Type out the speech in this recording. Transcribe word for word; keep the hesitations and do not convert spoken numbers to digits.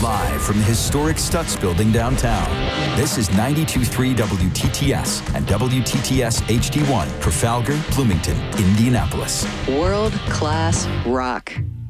Live from the historic Stutz Building downtown, this is ninety-two point three W T T S and W T T S H D one, Trafalgar, Bloomington, Indianapolis. World-class rock.